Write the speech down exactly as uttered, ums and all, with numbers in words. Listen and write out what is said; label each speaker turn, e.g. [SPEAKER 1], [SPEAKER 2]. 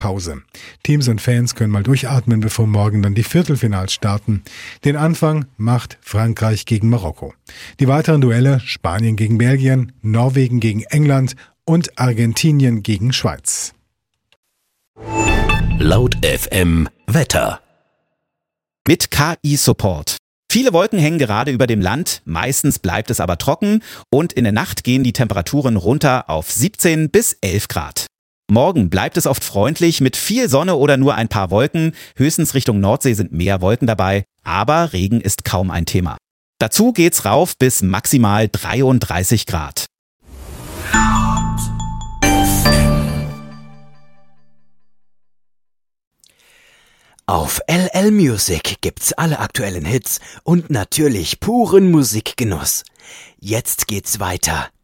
[SPEAKER 1] Pause. Teams und Fans können mal durchatmen, bevor morgen dann die Viertelfinals starten. Den Anfang macht Frankreich gegen Marokko. Die weiteren Duelle Spanien gegen Belgien, Norwegen gegen England und Argentinien gegen Schweiz.
[SPEAKER 2] Laut F M Wetter.
[SPEAKER 3] Mit K I-Support. Viele Wolken hängen gerade über dem Land, meistens bleibt es aber trocken und in der Nacht gehen die Temperaturen runter auf siebzehn bis elf Grad. Morgen bleibt es oft freundlich mit viel Sonne oder nur ein paar Wolken. Höchstens Richtung Nordsee sind mehr Wolken dabei, aber Regen ist kaum ein Thema. Dazu geht's rauf bis maximal dreiunddreißig Grad.
[SPEAKER 2] Auf L L Music gibt's alle aktuellen Hits und natürlich puren Musikgenuss. Jetzt geht's weiter